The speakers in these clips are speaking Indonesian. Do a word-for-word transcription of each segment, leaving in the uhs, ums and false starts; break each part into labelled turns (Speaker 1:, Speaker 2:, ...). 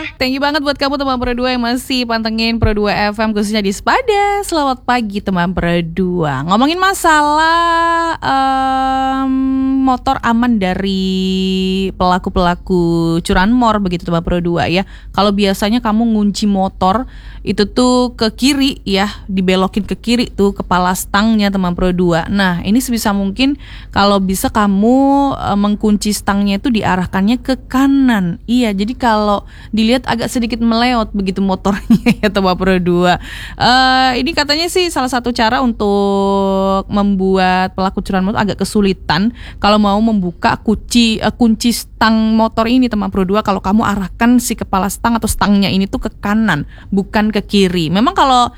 Speaker 1: Thank you banget buat kamu teman Pro dua yang masih pantengin Pro dua F M khususnya di Sepada. Selamat pagi teman Pro dua. Ngomongin masalah um, motor aman dari pelaku-pelaku curanmor begitu teman Pro dua ya. Kalau biasanya kamu ngunci motor itu tuh ke kiri ya, dibelokin ke kiri tuh kepala stangnya teman Pro dua. Nah, ini sebisa mungkin kalau bisa kamu uh, mengkunci stangnya itu diarahkannya ke kanan. Iya, jadi kalau dilihat agak sedikit meleot begitu motornya ya teman Pro dua. Uh, ini katanya sih salah satu cara untuk membuat pelaku curanmor agak kesulitan kalau mau membuka kunci uh, kunci stang motor ini teman Pro dua, kalau kamu arahkan si kepala stang atau stangnya ini tuh ke kanan bukan ke kiri. Memang kalau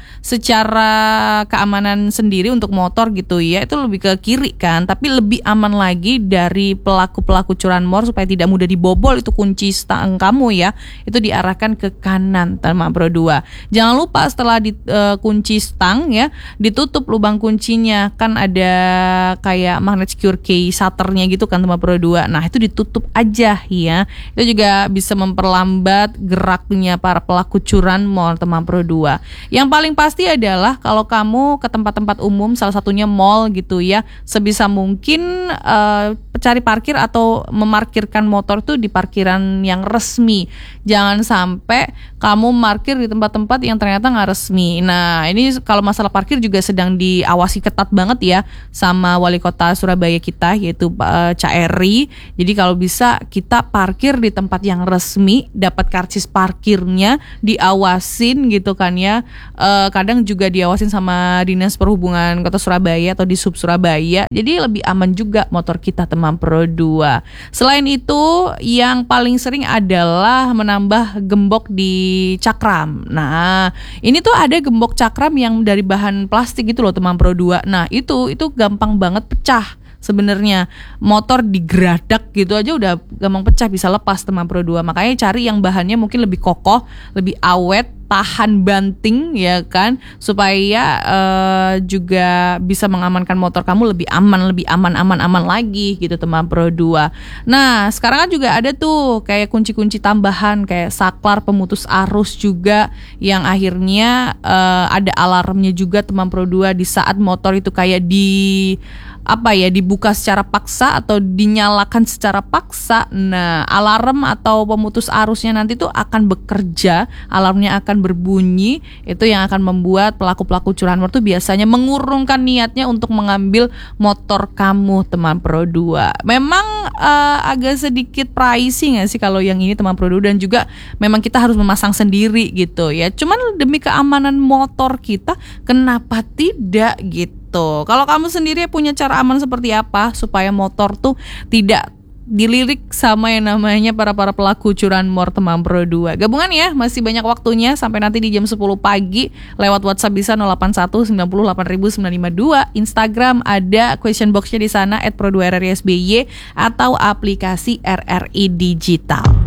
Speaker 1: secara keamanan sendiri untuk motor gitu ya itu lebih ke kiri kan, tapi lebih aman lagi dari pelaku-pelaku curanmor supaya tidak mudah dibobol itu kunci stang kamu ya, itu diarahkan ke kanan teman Pro dua. Jangan lupa setelah di, uh, kunci stang ya, ditutup lubang kuncinya, kan ada kayak magnet secure key shutternya gitu kan teman Pro dua. Nah, itu ditutup aja ya. Itu juga bisa memperlambat geraknya para pelaku curanmor teman Pro dua. Yang paling pasti adalah kalau kamu ke tempat-tempat umum, salah satunya mall gitu ya, sebisa mungkin uh, cari parkir atau memarkirkan motor tuh di parkiran yang resmi. Jangan sampai kamu parkir di tempat-tempat yang ternyata nggak resmi. Nah, ini kalau masalah parkir juga sedang diawasi ketat banget ya sama wali kota Surabaya kita, yaitu uh, Cak Eri. Jadi kalau bisa kita parkir di tempat yang resmi, dapat karcis parkirnya, diawasin gitu kan ya. Uh, kadang juga diawasin sama Dinas Perhubungan Kota Surabaya atau di Sub Surabaya. Jadi lebih aman juga motor kita teman Pro dua. Selain itu, yang paling sering adalah menambah gembok di cakram. Nah, ini tuh ada gembok cakram yang dari bahan plastik gitu loh teman Pro dua. Nah, itu itu gampang banget pecah. Sebenarnya motor digeradak gitu aja udah gampang pecah, bisa lepas teman Pro dua. Makanya cari yang bahannya mungkin lebih kokoh, lebih awet, tahan banting ya kan, supaya uh, juga bisa mengamankan motor kamu lebih aman, lebih aman-aman-aman lagi gitu teman Pro dua. Nah, sekarang kan juga ada tuh kayak kunci-kunci tambahan kayak saklar pemutus arus juga yang akhirnya uh, ada alarmnya juga teman Pro dua di saat motor itu kayak di apa ya dibuka secara paksa atau dinyalakan secara paksa. Nah, alarm atau pemutus arusnya nanti tuh akan bekerja, alarmnya akan berbunyi. Itu yang akan membuat pelaku-pelaku curanmor tuh biasanya mengurungkan niatnya untuk mengambil motor kamu teman Pro dua. Memang uh, agak sedikit pricey nggak sih kalau yang ini teman Pro dua, dan juga memang kita harus memasang sendiri gitu ya. Cuman demi keamanan motor kita, kenapa tidak gitu. Tuh, kalau kamu sendiri punya cara aman seperti apa supaya motor tuh tidak dilirik sama yang namanya para-para pelaku curanmor teman Pro dua. Gabungan ya, masih banyak waktunya sampai nanti di jam sepuluh pagi. Lewat WhatsApp bisa nol delapan satu sembilan nol delapan sembilan lima dua. Instagram ada question box-nya di sana at pro dua r r i s b y atau aplikasi R R I Digital.